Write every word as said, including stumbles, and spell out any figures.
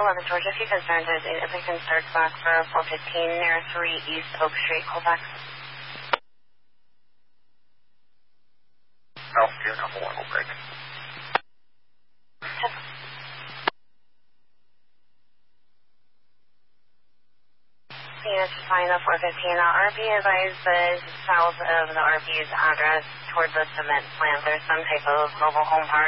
eleven Georgia, if you concerned, is if we can start back for four fifteen near three East Oak Street, Colfax. Altitude number one will break. Phoenix, flying the four fifteen. Uh, R P advised the south of the R P's address toward the cement plant. There's some type of mobile home park.